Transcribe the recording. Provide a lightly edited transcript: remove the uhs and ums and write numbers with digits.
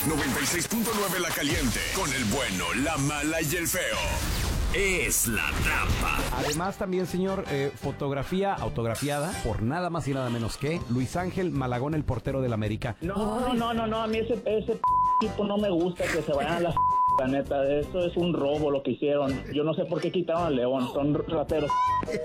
96.9 La Caliente, con el bueno, la mala y el feo. Es la trampa. Además también, señor, fotografía autografiada por nada más y nada menos que Luis Ángel Malagón, el portero del América. No, a mí ese tipo no me gusta, que se vayan a la neta, eso es un robo lo que hicieron. Yo no sé por qué quitaron a León, son rateros.